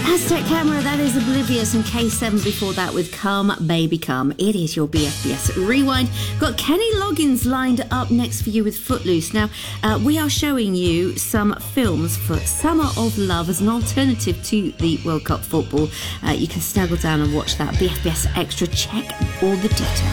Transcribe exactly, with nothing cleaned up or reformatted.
Aztec Camera, that is Oblivious, and K seven before that with Come Baby Come. It is your B F B S Rewind. Got Kenny Loggins lined up next for you with Footloose. Now, uh, we are showing you some films for Summer of Love as an alternative to the World Cup football. Uh, you can snuggle down and watch that. B F B S Extra, check all the details.